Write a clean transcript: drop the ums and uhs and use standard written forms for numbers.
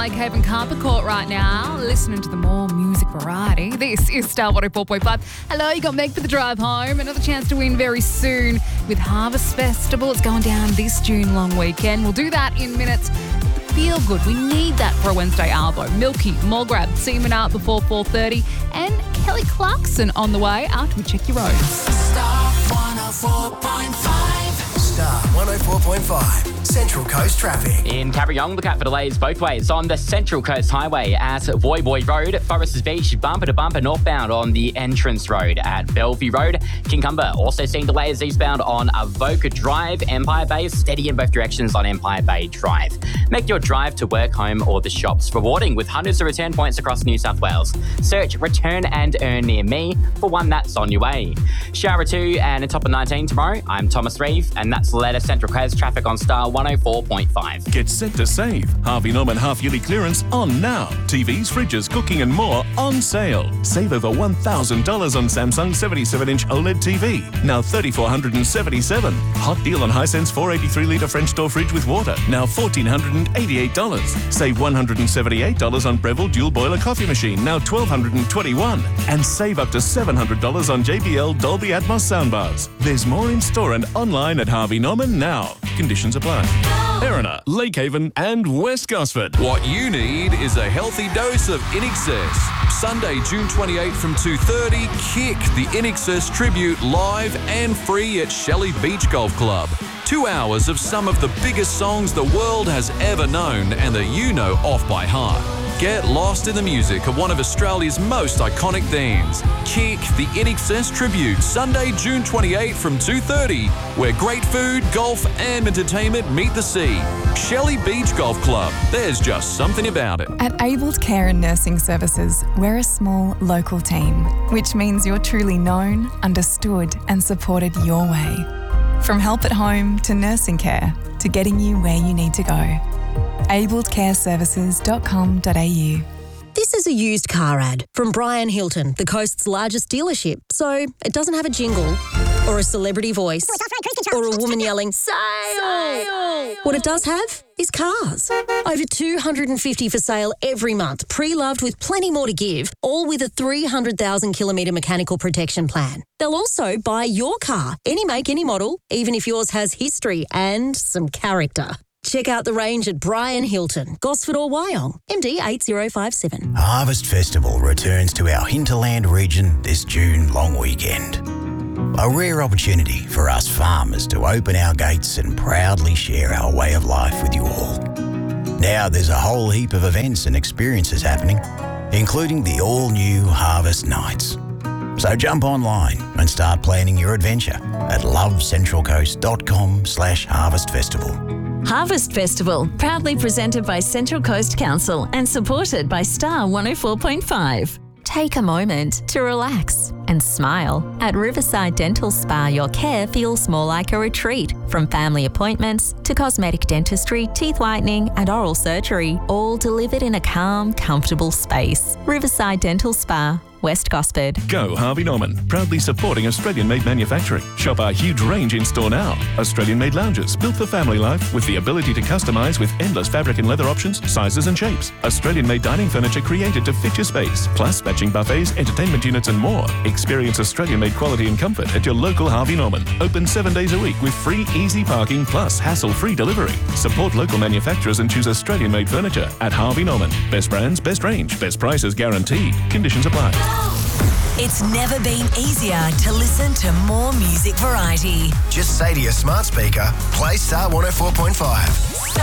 Like Haven Carpet Court right now, listening to the more music variety. This is Star 104.5. Hello, you got Meg for the drive home. Another chance to win very soon with Harvest Festival. It's going down this June long weekend. We'll do that in minutes. Feel good. We need that for a Wednesday Arvo. Milky, Mulgrab, Seaman out before 4:30, and Kelly Clarkson on the way after we check your roads. Star 104.5. Star 104.5. Central Coast traffic. In Carryong, look out for delays both ways on the Central Coast Highway at Voy Boy Road, Foresters Beach, bumper to bumper northbound on the entrance road at Bellevue Road. Kincumber also seeing delays eastbound on Avoca Drive, Empire Bay, steady in both directions on Empire Bay Drive. Make your drive to work, home or the shops rewarding with hundreds of return points across New South Wales. Search Return and Earn near me for one that's on your way. Shower 2 and a top of 19 tomorrow. I'm Thomas Reeve and that's the latest Central Coast traffic on Star 104.5. Get set to save. Harvey Norman half-yearly clearance on now. TVs, fridges, cooking and more on sale. Save over $1,000 on Samsung 77-inch OLED TV. Now $3,477. Hot deal on Hisense 483-litre French door fridge with water. Now $1,488. Save $178 on Breville dual boiler coffee machine. Now $1,221. And save up to $700 on JBL Dolby Atmos soundbars. There's more in store and online at Harvey Norman now. Conditions apply. Erina, Lake Haven and West Gosford. What you need is a healthy dose of INXS. Sunday, June 28 from 2:30, kick the INXS tribute live and free at Shelley Beach Golf Club. 2 hours of some of the biggest songs the world has ever known and that you know off by heart. Get lost in the music of one of Australia's most iconic themes. Kick the INXS tribute, Sunday, June 28 from 2:30, where great food, golf and entertainment meet the sea. Shelley Beach Golf Club. There's just something about it. At Abled Care and Nursing Services, we're a small local team, which means you're truly known, understood and supported your way. From help at home to nursing care to getting you where you need to go. abledcareservices.com.au. This is a used car ad from Brian Hilton, the coast's largest dealership. So it doesn't have a jingle or a celebrity voice or a woman yelling, "Sale!" What it does have is cars. Over 250 for sale every month, pre-loved with plenty more to give, all with a 300,000 kilometre mechanical protection plan. They'll also buy your car, any make, any model, even if yours has history and some character. Check out the range at Brian Hilton, Gosford or Wyong, MD 8057. Harvest Festival returns to our hinterland region this June long weekend. A rare opportunity for us farmers to open our gates and proudly share our way of life with you all. Now there's a whole heap of events and experiences happening, including the all-new Harvest Nights. So jump online and start planning your adventure at lovecentralcoast.com/harvestfestival. Harvest Festival, proudly presented by Central Coast Council and supported by Star 104.5. Take a moment to relax and smile. At Riverside Dental Spa, your care feels more like a retreat. From family appointments to cosmetic dentistry, teeth whitening and oral surgery, all delivered in a calm, comfortable space. Riverside Dental Spa, West Gosford. Go Harvey Norman, proudly supporting Australian-made manufacturing. Shop our huge range in store now. Australian-made lounges, built for family life with the ability to customise with endless fabric and leather options, sizes and shapes. Australian-made dining furniture created to fit your space, plus matching buffets, entertainment units and more. Experience Australian-made quality and comfort at your local Harvey Norman. Open 7 days a week with free easy parking plus hassle-free delivery. Support local manufacturers and choose Australian-made furniture at Harvey Norman. Best brands, best range, best prices guaranteed. Conditions apply. It's never been easier to listen to more music variety. Just say to your smart speaker, play Star 104.5.